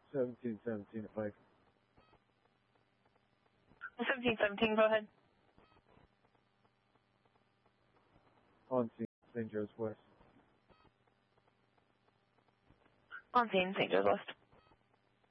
1717 at Pike. 1717, go ahead. On scene, St. Joe's West. On scene, St. Joe's West.